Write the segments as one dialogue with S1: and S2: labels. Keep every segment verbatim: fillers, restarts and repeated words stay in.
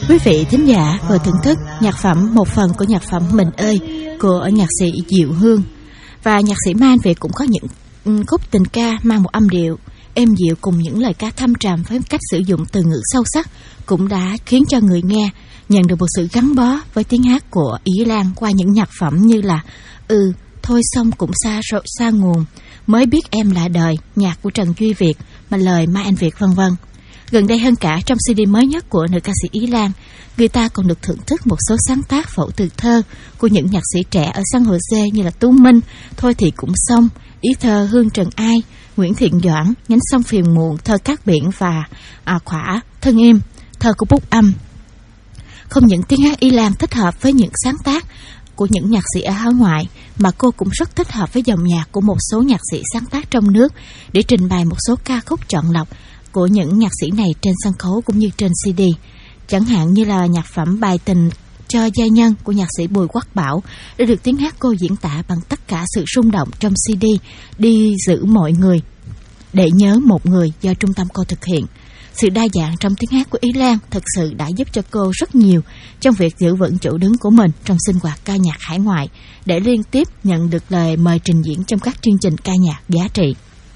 S1: Quý vị thính giả vừa thưởng thức nhạc phẩm một phần của nhạc phẩm Mình ơi của nhạc sĩ Diệu Hương. Và nhạc sĩ Mai Anh Việt cũng có những khúc tình ca mang một âm điệu êm dịu cùng những lời ca thâm trầm với cách sử dụng từ ngữ sâu sắc, cũng đã khiến cho người nghe nhận được một sự gắn bó với tiếng hát của Ý Lan qua những nhạc phẩm như là Ừ, Thôi Xong Cũng Xa Rồi Xa Nguồn, Mới Biết Em Là Đời, nhạc của Trần Duy Việt, mà lời Mai Anh Việt vân vân. Gần đây hơn cả, trong xê đê mới nhất của nữ ca sĩ Ý Lan, người ta còn được thưởng thức một số sáng tác phẫu từ thơ của những nhạc sĩ trẻ ở San Jose như là Tú Minh, Thôi Thì Cũng Xong, ý thơ Hương Trần Ai, Nguyễn Thiện Doãn, Nhánh Sông Phiền Muộn, thơ Cát Biển và à, Khỏa Thân Im, thơ của Bút Âm. Không những tiếng hát Ý Lan thích hợp với những sáng tác của những nhạc sĩ ở hải ngoại, mà cô cũng rất thích hợp với dòng nhạc của một số nhạc sĩ sáng tác trong nước để trình bày một số ca khúc chọn lọc của những nhạc sĩ này trên sân khấu cũng như trên xê đê. Chẳng hạn như là nhạc phẩm Bài Tình Cho Gia Nhân của nhạc sĩ Bùi Quốc Bảo đã được tiếng hát cô diễn tả bằng tất cả sự rung động trong xê đê Đi Giữ Mọi Người Để Nhớ Một Người do trung tâm cô thực hiện. Sự đa dạng trong tiếng hát của Ý Lan thực sự đã giúp cho cô rất nhiều trong việc giữ vững chỗ đứng của mình trong sinh hoạt ca nhạc hải ngoại, để liên tiếp nhận được lời mời trình diễn trong các chương trình ca nhạc giá trị.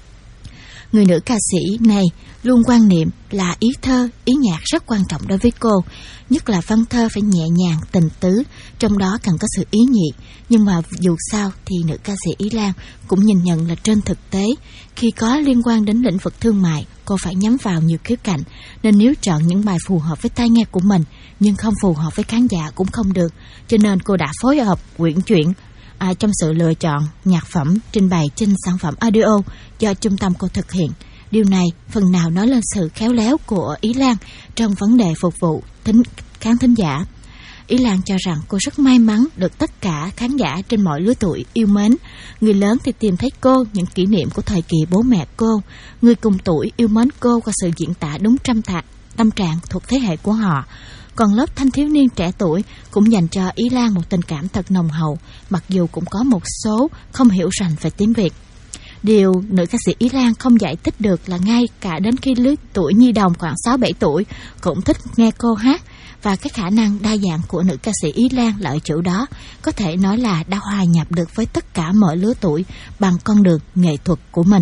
S1: Người nữ ca sĩ này luôn quan niệm là ý thơ, ý nhạc rất quan trọng đối với cô, nhất là văn thơ phải nhẹ nhàng, tình tứ, trong đó cần có sự ý nhị. Nhưng mà dù sao thì nữ ca sĩ Ý Lan cũng nhìn nhận là trên thực tế, khi có liên quan đến lĩnh vực thương mại, cô phải nhắm vào nhiều khía cạnh, nên nếu chọn những bài phù hợp với tai nghe của mình nhưng không phù hợp với khán giả cũng không được. Cho nên cô đã phối hợp quyển chuyển À, trong sự lựa chọn nhạc phẩm trình bày trên sản phẩm audio do trung tâm cô thực hiện. Điều này phần nào nói lên sự khéo léo của Ý Lan trong vấn đề phục vụ thính, khán thính giả. Ý Lan cho rằng cô rất may mắn được tất cả khán giả trên mọi lứa tuổi yêu mến. Người lớn thì tìm thấy cô những kỷ niệm của thời kỳ bố mẹ cô, người cùng tuổi yêu mến cô qua sự diễn tả đúng trăm tạ, tâm trạng thuộc thế hệ của họ. Còn lớp thanh thiếu niên trẻ tuổi cũng dành cho Ý Lan một tình cảm thật nồng hậu, mặc dù cũng có một số không hiểu rành về tiếng Việt. Điều nữ ca sĩ Ý Lan không giải thích được là ngay cả đến khi lứa tuổi nhi đồng khoảng sáu bảy tuổi cũng thích nghe cô hát, và cái khả năng đa dạng của nữ ca sĩ Ý Lan là ở chỗ đó, có thể nói là đã hòa nhập được với tất cả mọi lứa tuổi bằng con đường nghệ thuật của mình.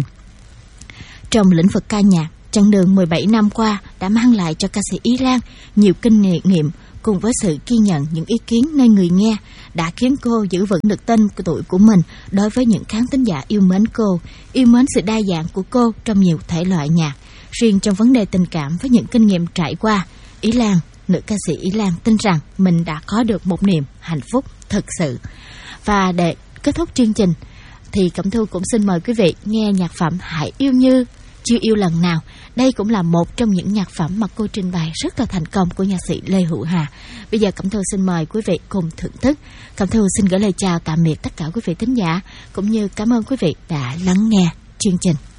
S1: Trong lĩnh vực ca nhạc, chặng đường mười bảy năm qua đã mang lại cho ca sĩ Ý Lan nhiều kinh nghiệm cùng với sự ghi nhận những ý kiến nơi người nghe, đã khiến cô giữ vững được tên tuổi của mình đối với những khán thính giả yêu mến cô, yêu mến sự đa dạng của cô trong nhiều thể loại nhạc. Riêng trong vấn đề tình cảm, với những kinh nghiệm trải qua, Ý Lan, nữ ca sĩ Ý Lan tin rằng mình đã có được một niềm hạnh phúc thực sự. Và để kết thúc chương trình thì Cẩm Thu cũng xin mời quý vị nghe nhạc phẩm Hãy Yêu Như Chưa Yêu Lần Nào. Đây cũng là một trong những nhạc phẩm mà cô trình bày rất là thành công của nhạc sĩ Lê Hữu Hà. Bây giờ Cẩm Thu xin mời quý vị cùng thưởng thức. Cẩm Thu xin gửi lời chào tạm biệt tất cả quý vị thính giả, cũng như cảm ơn quý vị đã lắng nghe chương trình.